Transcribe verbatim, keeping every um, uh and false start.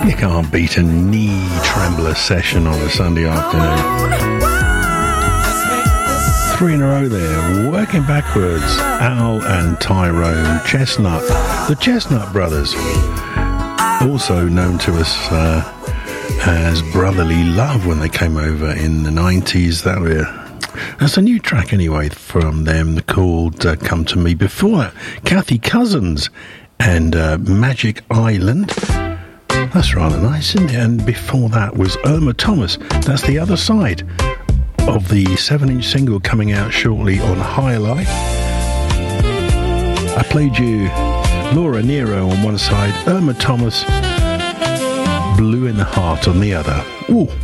You can't beat a knee trembler session on a Sunday afternoon. Three in a row there, working backwards. Al and Tyrone Chestnut, the Chestnut Brothers, also known to us uh, as Brotherly Love when they came over in the nineties. That were, that's a new track anyway from them called uh, Come To Me. Before that, Kathy Cousins and uh, Magic Island. That's rather nice, isn't it? And before that was Irma Thomas. That's the other side of the seven-inch single coming out shortly on High Life. I played you Laura Nero on one side, Irma Thomas, Blue in the Heart on the other. Ooh.